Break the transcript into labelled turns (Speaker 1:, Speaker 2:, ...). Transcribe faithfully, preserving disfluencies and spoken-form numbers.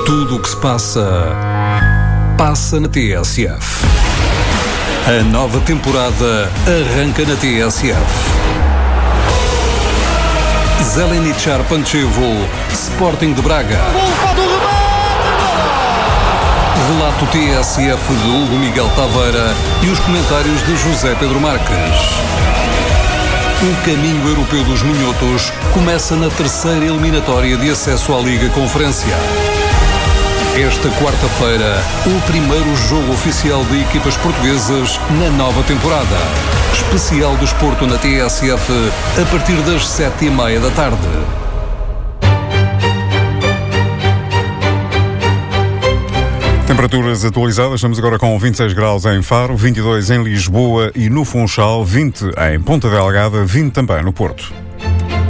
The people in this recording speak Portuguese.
Speaker 1: Tudo o que se passa, passa na T S F. A nova temporada arranca na T S F. Zeleničar Pančevo, Sporting de Braga. Relato T S F de Hugo Miguel Taveira e os comentários de José Pedro Marques. O caminho europeu dos minhotos começa na terceira eliminatória de acesso à Liga Conferência. Esta quarta-feira, o primeiro jogo oficial de equipas portuguesas na nova temporada. Especial Desporto na T S F, a partir das sete e meia da tarde.
Speaker 2: Temperaturas atualizadas, estamos agora com vinte e seis graus em Faro, vinte e dois em Lisboa e no Funchal, vinte em Ponta Delgada, vinte também no Porto.